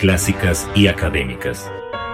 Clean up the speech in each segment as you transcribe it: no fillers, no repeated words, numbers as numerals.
clásicas y académicas.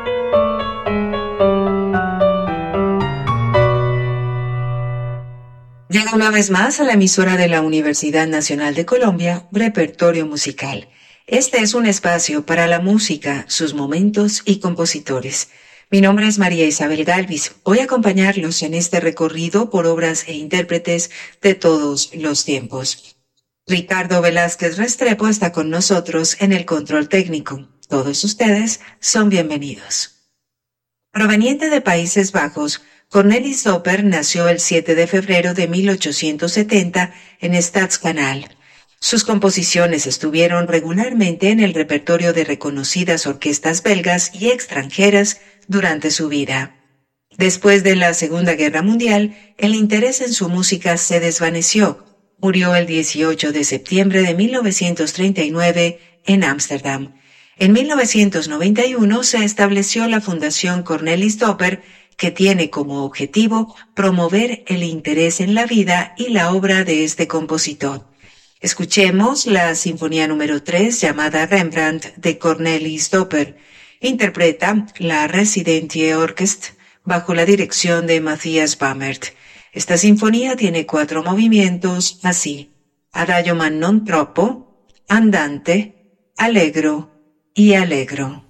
Llega una vez más a la emisora de la Universidad Nacional de Colombia, Repertorio Musical. Este es un espacio para la música, sus momentos y compositores. Mi nombre es María Isabel Galvis. Voy a acompañarlos en este recorrido por obras e intérpretes de todos los tiempos. Ricardo Velázquez Restrepo está con nosotros en el control técnico. Todos ustedes son bienvenidos. Proveniente de Países Bajos, Cornelis Doper nació el 7 de febrero de 1870 en Stadskanaal. Sus composiciones estuvieron regularmente en el repertorio de reconocidas orquestas belgas y extranjeras durante su vida. Después de la Segunda Guerra Mundial, el interés en su música se desvaneció. Murió el 18 de septiembre de 1939 en Ámsterdam. En 1991 se estableció la Fundación Cornelis Doper, que tiene como objetivo promover el interés en la vida y la obra de este compositor. Escuchemos la Sinfonía número 3 llamada Rembrandt de Cornelis Doper. Interpreta la Residentië Orkest bajo la dirección de Matthias Bamert. Esta sinfonía tiene 4 movimientos así: Adagio ma non troppo, Andante, Allegro y Allegro.